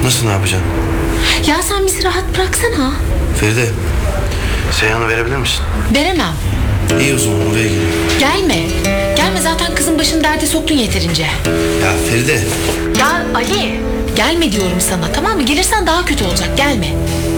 Nasıl, ne yapacaksın? Ya sen bizi rahat bıraksana. Feride, Seyhan'ı verebilir misin? Veremem. İyi, o zaman oraya gelin. Gelme. Gelme, zaten kızın başını derde soktun yeterince. Ya Feride. Ya Ali. Gelme diyorum sana, tamam mı? Gelirsen daha kötü olacak, gelme.